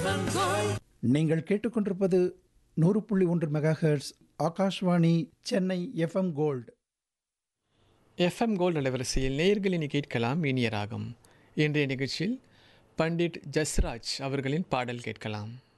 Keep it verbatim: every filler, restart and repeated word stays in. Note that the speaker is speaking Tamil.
நீங்கள் கேட்டுக்கொண்டிருப்பது நூறு புள்ளி ஒன்று megahertz Akashvani Chennai FM gold. FM gold அலைவரிசையில் நேயர்களினி கேட்கலாம் இனிய ராகம். இன்றைய நிகழ்ச்சியில் பண்டிட் ஜஸ்ராஜ் அவர்களின் பாடல் கேட்கலாம்.